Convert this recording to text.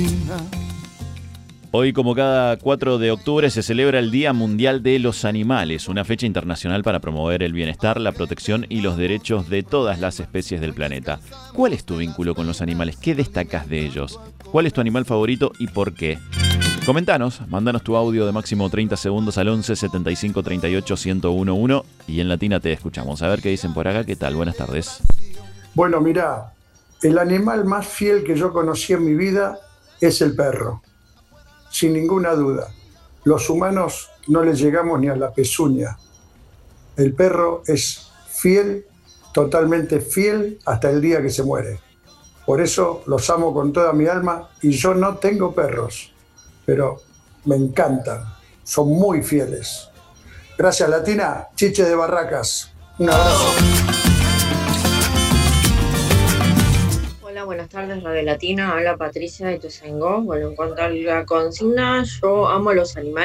Hoy, como cada 4 de octubre, se celebra el Día Mundial de los Animales, una fecha internacional para promover el bienestar, la protección y los derechos de todas las especies del planeta. ¿Cuál es tu vínculo con los animales? ¿Qué destacás de ellos? ¿Cuál es tu animal favorito y por qué? Coméntanos, mándanos tu audio de máximo 30 segundos al 11 75 38 1011 y en Latina te escuchamos. A ver qué dicen por acá. ¿Qué tal? Buenas tardes. Bueno, mirá, el animal más fiel que yo conocí en mi vida es el perro, sin ninguna duda. Los humanos no le llegamos ni a la pezuña. El perro es fiel, totalmente fiel, hasta el día que se muere. Por eso los amo con toda mi alma y yo no tengo perros, pero me encantan, son muy fieles. Gracias, Latina. Chiche de Barracas. Un abrazo. Hola, buenas tardes, Radio Latina. Habla Patricia de Ituzaingó. Bueno, en cuanto a la consigna, yo amo los animales.